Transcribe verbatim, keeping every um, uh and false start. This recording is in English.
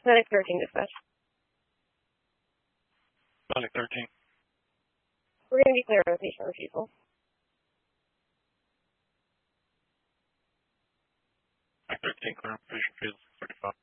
Medic thirteen dispatch. Medic thirteen. We're going to declare a patient refusal. Medic thirteen, clear patient refusal, six thirty-five.